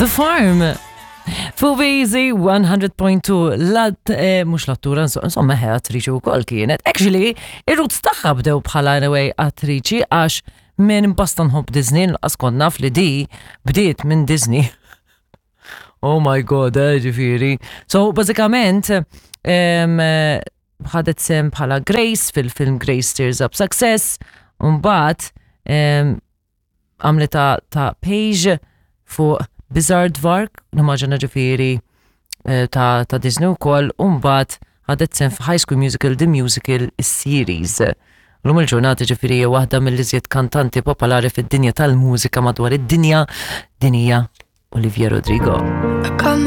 The Farm. Fubizi 100.2 mux l-attura, insomma attriċi u kol kienet. Actually, ir-roots taħħa bdew bħala anyway attriċi għax minn bastan hop Disney, l-askon naf li di bdiet minn Disney. Oh my god, ġifiri. So, bazzikament, ħadet sem bħala Grace fil-film Grace Tears Up Success, un-bat għamleta ta' Paige fuq Bizarre Dvark, numaġana ġifiri ta' Disney u kol, un-bat ħadet sem High School Musical, The Musical Series. L-lum il-ġurnati ġifiri waħda mill-iżjed kantanti popolari fid-dinja tal-mużika madwar id-dinja, dinija Olivia Rodrigo.